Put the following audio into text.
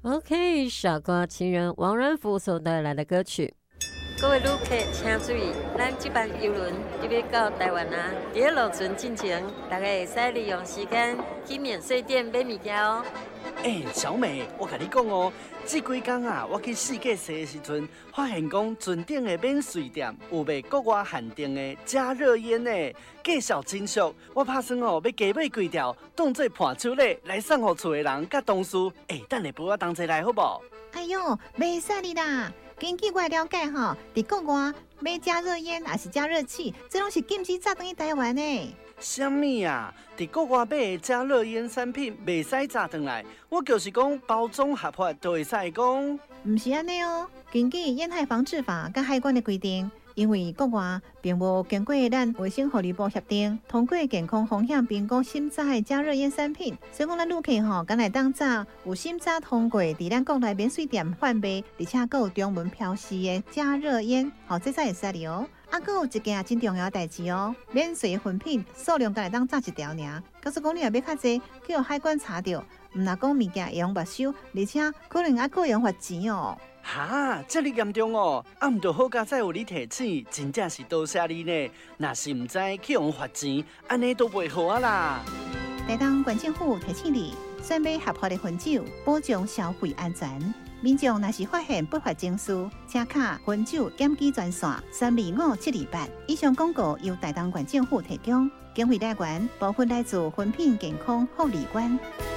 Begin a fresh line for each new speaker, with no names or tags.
OK， 傻瓜情人王仁甫所带来的歌曲。各位旅客请注意，咱这班邮轮就要到台湾啦。伫落船进前，大家会使利用时间去免税店买物件哦。
小美，我甲你讲哦，这几天啊，我去世界踅的时阵，发现讲船顶的免税店有卖国外限定的加热烟呢，介绍真俗。我打算哦，要加买几条，当做伴手礼来送互厝的人甲同事。等下陪我同齐来好不？
哎呦，袂使你啦！根据我了解吼，伫国外买加热烟也是加热器，这拢是禁止炸转去台湾的。
什么啊？伫国外买的加热烟产品袂使炸转来，我就是讲包装合法就会使讲。
唔是安尼哦，根据烟害防治法甲海关的规定。因为国外并无经过咱卫生福利部协定，通过健康风险评估审查的加热烟产品，所以讲咱旅客吼，敢来当炸有审查通过，伫咱国内免税店贩卖，而且还有中文标示的加热烟，这才会使哩哦。还有一件真重要的代志哦，免税分品数量敢来当炸一条尔，假使讲你若要较济，去海关查到，唔若讲物件会用没收，而且可能还个用罚钱哦。
哈，这么严重哦！毋着好佳哉有你提醒，真正是多谢你呢。若是唔知去用罚钱，安尼都袂好啊啦。
台东县政府提醒你，选买合法的分酒，保障消费安全。民众若是发现不法情事，请卡分酒检举专线325-728。以上广告由台东县政府提供，经费来源部分来自分品健康护理官。